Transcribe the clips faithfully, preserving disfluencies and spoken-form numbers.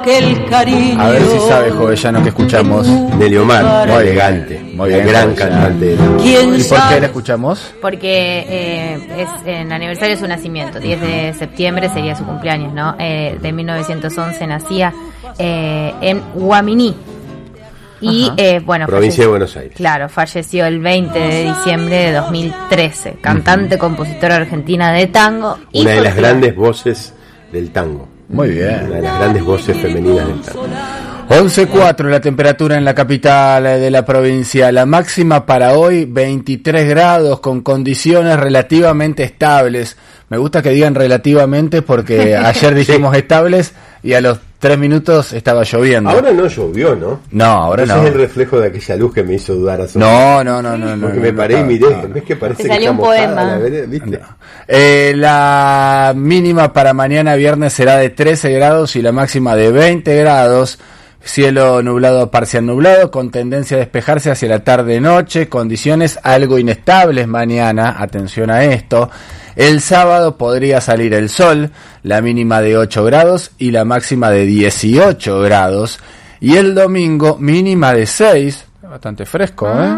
El cariño. A ver si sabe, Jovellano, que escuchamos. Nelly Omar, muy elegante, muy bien, gran cantante. ¿Y por qué la escuchamos? Porque eh, es en aniversario de su nacimiento, diez de septiembre sería su cumpleaños, ¿no? Eh, de mil novecientos once nacía eh, en Huaminí. Y eh, bueno, provincia de Buenos Aires. Claro, falleció el veinte de diciembre de dos mil trece. Cantante, uh-huh. compositora argentina de tango. Y una de las grandes voces del tango. Muy bien. Una de las grandes voces femeninas del tango. once cuatro la temperatura en la capital de la provincia. La máxima para hoy veintitrés grados con condiciones relativamente estables. Me gusta que digan relativamente porque ayer dijimos estables y a los tres minutos estaba lloviendo. Ahora no llovió, ¿no? No, ahora Ese no. es el reflejo de aquella luz que me hizo dudar hace No, no, no, no. Porque no, me no, paré no, y miré, no, no. ¿ves que parece Te que salió está un mojada poema. la vereda? ¿Viste? No. Eh, la mínima para mañana viernes será de trece grados y la máxima de veinte grados. Cielo nublado a parcial nublado, con tendencia a despejarse hacia la tarde-noche, condiciones algo inestables mañana, atención a esto. El sábado podría salir el sol, la mínima de ocho grados y la máxima de dieciocho grados. Y el domingo mínima de seis, bastante fresco, ¿eh?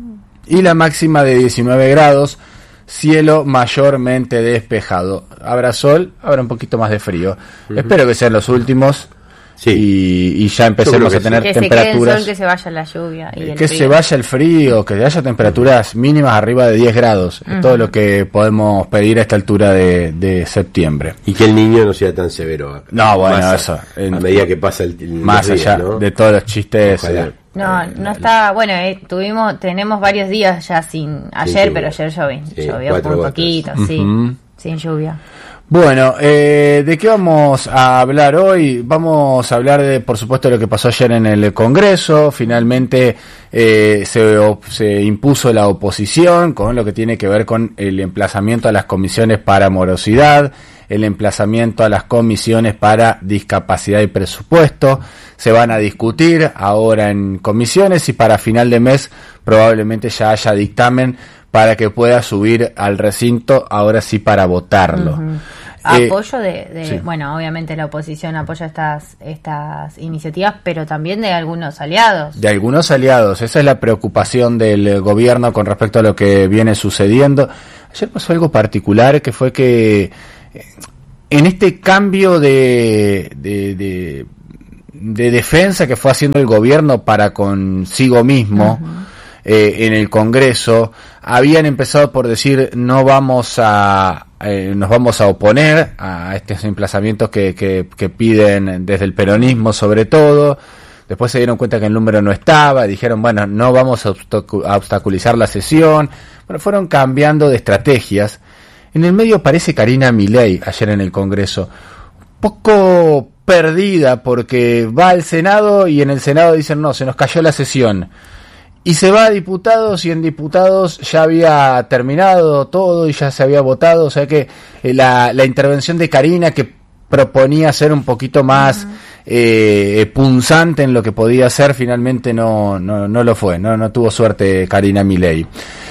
Y la máxima de diecinueve grados, cielo mayormente despejado. Habrá sol, habrá un poquito más de frío. Uh-huh. Espero que sean los últimos. Sí. Y, y ya empecemos a tener que temperaturas. Se quede el sol, que se vaya la lluvia. Y eh, el que frío. se vaya el frío, que haya temperaturas mínimas arriba de diez grados. Uh-huh. Es todo lo que podemos pedir a esta altura de, de septiembre. Y que el niño no sea tan severo. No, bueno, más eso. A, en, a medida que pasa el, el más días, allá ¿no? de todos los chistes. Eh, no, no está. Bueno, eh, tuvimos, tenemos varios días ya sin. Ayer, sí, pero ayer llovió. Sí, llovió un poquito, uh-huh. sí. Sin lluvia. Bueno, eh, ¿de qué vamos a hablar hoy? Vamos a hablar de, por supuesto, lo que pasó ayer en el Congreso. Finalmente eh, se, se impuso la oposición con lo que tiene que ver con el emplazamiento a las comisiones para morosidad, el emplazamiento a las comisiones para discapacidad y presupuesto. Se van a discutir ahora en comisiones y para final de mes probablemente ya haya dictamen para que pueda subir al recinto, ahora sí para votarlo. Uh-huh. Apoyo de, de sí. bueno, obviamente la oposición apoya estas estas iniciativas, pero también de algunos aliados. De algunos aliados, esa es la preocupación del gobierno con respecto a lo que viene sucediendo. Ayer pasó algo particular que fue que en este cambio de, de, de, de defensa que fue haciendo el gobierno para consigo mismo, uh-huh. eh, en el Congreso, habían empezado por decir no vamos a Eh, nos vamos a oponer a estos emplazamientos que, que, que piden desde el peronismo sobre todo. Después se dieron cuenta que el número no estaba, dijeron bueno, no vamos a, obstacu- a obstaculizar la sesión. Bueno, fueron cambiando de estrategias. En el medio aparece Karina Milei ayer en el Congreso, un poco perdida porque va al Senado y en el Senado dicen no, se nos cayó la sesión. Y se va a diputados y en diputados ya había terminado todo y ya se había votado. O sea que eh, la, la intervención de Karina, que proponía ser un poquito más uh-huh. eh, punzante en lo que podía ser, finalmente no, no, no lo fue. No, no tuvo suerte Karina Milei.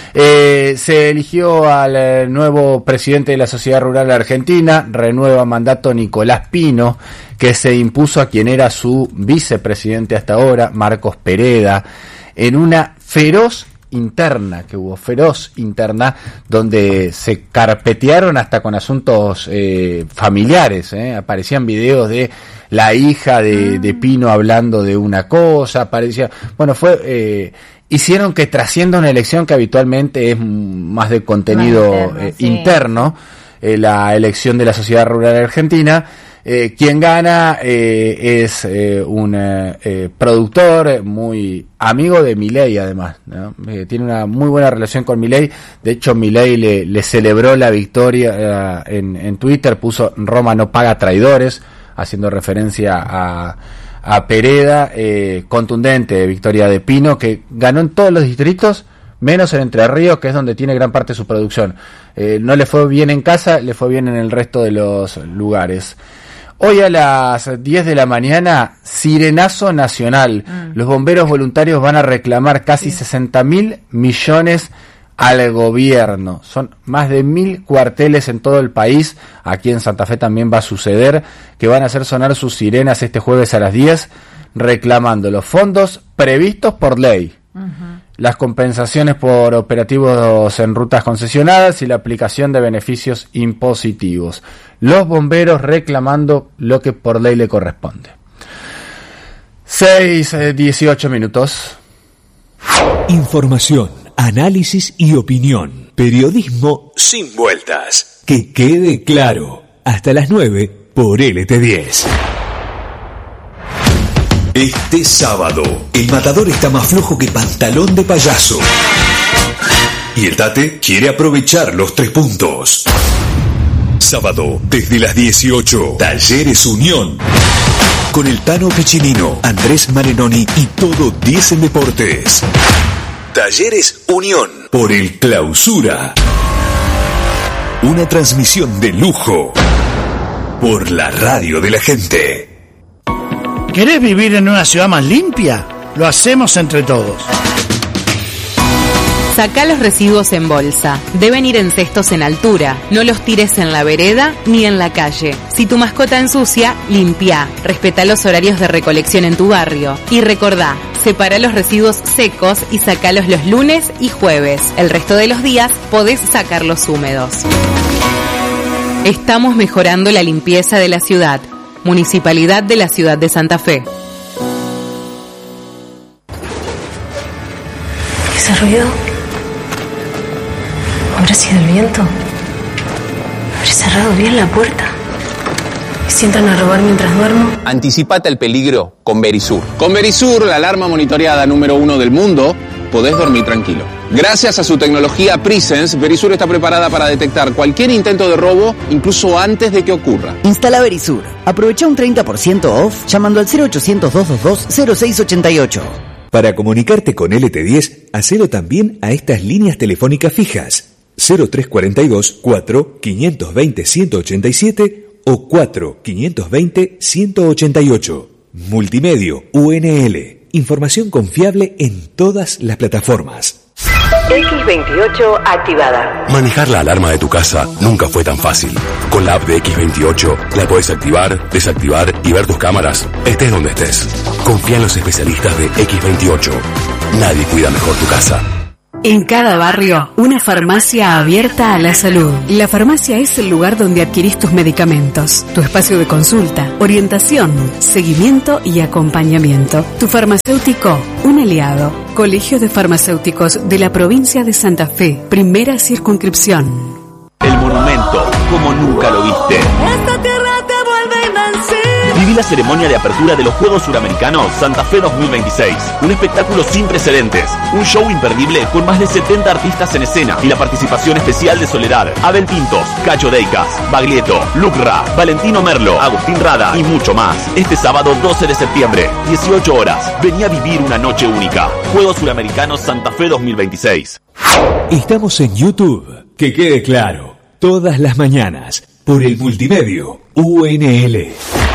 Eh, se eligió al eh, nuevo presidente de la Sociedad Rural Argentina, renueva mandato Nicolás Pino, que se impuso a quien era su vicepresidente hasta ahora, Marcos Pereda, en una feroz interna, que hubo feroz interna, donde se carpetearon hasta con asuntos eh, familiares, ¿eh? Aparecían videos de la hija de, de Pino hablando de una cosa, aparecía, bueno, fue, eh, hicieron que trascienda una elección que habitualmente es más de contenido más interno, eh, sí. interno eh, la elección de la Sociedad Rural Argentina. Eh, quien gana eh, es eh, un eh, productor muy amigo de Milei, además, ¿no? Eh, tiene una muy buena relación con Milei. De hecho, Milei le, le celebró la victoria eh, en, en Twitter, puso Roma no paga traidores, haciendo referencia a, a Pereda. Eh, contundente victoria de Pino, que ganó en todos los distritos, menos en Entre Ríos, que es donde tiene gran parte de su producción. Eh, no le fue bien en casa, le fue bien en el resto de los lugares. Hoy a las diez de la mañana, sirenazo nacional. Mm. Los bomberos voluntarios van a reclamar casi sí. sesenta mil millones al gobierno. Son más de mil cuarteles en todo el país. Aquí en Santa Fe también va a suceder, que van a hacer sonar sus sirenas este jueves a las diez, reclamando los fondos previstos por ley, uh-huh. las compensaciones por operativos en rutas concesionadas y la aplicación de beneficios impositivos. Los bomberos reclamando lo que por ley le corresponde. seis, dieciocho minutos. Información, análisis y opinión. Periodismo sin vueltas. Que quede claro. Hasta las nueve por L T diez. Este sábado, el Matador está más flojo que pantalón de payaso. Y el Tate quiere aprovechar los tres puntos. Sábado, desde las dieciocho, Talleres Unión. Con el Tano Piccinino, Andrés Marenoni y todo diez en Deportes. Talleres Unión, por el Clausura. Una transmisión de lujo, por la radio de la gente. ¿Querés vivir en una ciudad más limpia? Lo hacemos entre todos. Sacá los residuos en bolsa. Deben ir en cestos en altura. No los tires en la vereda ni en la calle. Si tu mascota ensucia, limpia. Respetá los horarios de recolección en tu barrio. Y recordá, separá los residuos secos y sacalos los lunes y jueves. El resto de los días podés sacarlos húmedos. Estamos mejorando la limpieza de la ciudad. Municipalidad de la Ciudad de Santa Fe. ¿Ese ruido? ¿Habrá sido el viento? ¿Habré cerrado bien la puerta? ¿Me sientan a robar mientras duermo? Anticipate al peligro con Verisur. Con Verisur, la alarma monitoreada número uno del mundo, podés dormir tranquilo. Gracias a su tecnología Presence, Verisur está preparada para detectar cualquier intento de robo, incluso antes de que ocurra. Instala Verisur. Aprovecha un treinta por ciento off llamando al cero ochocientos, doscientos veintidós, cero seis ochenta y ocho. Para comunicarte con L T diez, hacelo también a estas líneas telefónicas fijas: cero tres cuarenta y dos, cuatro, quinientos veinte, ciento ochenta y siete o cuatro, quinientos veinte, ciento ochenta y ocho. Multimedio U N L. Información confiable en todas las plataformas. equis veintiocho activada. Manejar la alarma de tu casa nunca fue tan fácil. Con la app de equis veintiocho la podés activar, desactivar y ver tus cámaras, estés donde estés. Confía en los especialistas de equis veintiocho. Nadie cuida mejor tu casa. En cada barrio, una farmacia abierta a la salud. La farmacia es el lugar donde adquirís tus medicamentos, tu espacio de consulta, orientación, seguimiento y acompañamiento. Tu farmacéutico, un aliado. Colegio de Farmacéuticos de la provincia de Santa Fe, primera circunscripción. El monumento, como nunca lo viste. Esta tierra te vuelve invencible. Viví la ceremonia de apertura de los Juegos Suramericanos Santa Fe dos mil veintiséis. Un espectáculo sin precedentes. Un show imperdible con más de setenta artistas en escena y la participación especial de Soledad, Abel Pintos, Cacho Deicas, Baglietto, Lucra, Valentino Merlo, Agustín Rada y mucho más. Este sábado doce de septiembre, dieciocho horas. Vení a vivir una noche única. Juegos Suramericanos Santa Fe dos mil veintiséis. Estamos en YouTube. Que quede claro, todas las mañanas, por el Multimedio U N L.